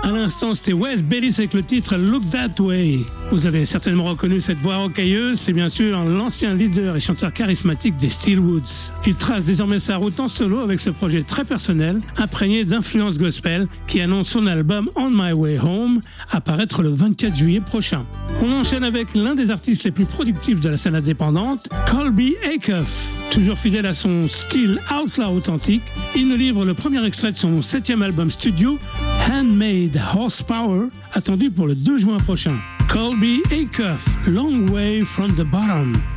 À l'instant, c'était Wes Bayliss avec le titre Look That Way. Vous avez certainement reconnu cette voix rocailleuse, c'est bien sûr l'ancien leader et chanteur charismatique des Steelwoods. Il trace désormais sa route en solo avec ce projet très personnel, imprégné d'influences gospel, qui annonce son album On My Way Home, à paraître le 24 juillet prochain. On enchaîne avec l'un des artistes les plus productifs de la scène indépendante, Colby Acuff. Toujours fidèle à son style outlaw authentique, il nous livre le premier extrait de son 7e album studio, Handmade Horsepower, attendu pour le 2 juin prochain. Colby Acuff, Long Way from the Bottom.